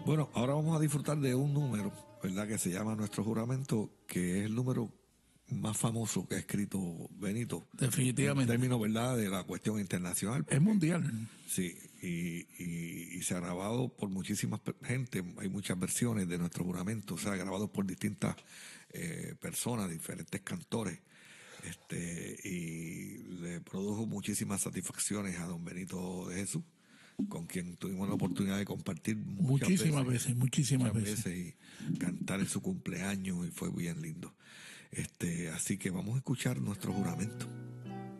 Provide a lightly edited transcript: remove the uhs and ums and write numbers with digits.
Bueno, ahora vamos a disfrutar de un número, ¿verdad?, que se llama Nuestro Juramento, que es el número más famoso que ha escrito Benito. Definitivamente. En términos, ¿verdad?, de la cuestión internacional. Es mundial. Sí, y se ha grabado por muchísima gente, hay muchas versiones de Nuestro Juramento, o sea, grabado por distintas personas, diferentes cantores, y le produjo muchísimas satisfacciones a don Benito de Jesús, con quien tuvimos la oportunidad de compartir Muchísimas veces. y cantar en su cumpleaños, y fue bien lindo. Así que vamos a escuchar Nuestro Juramento.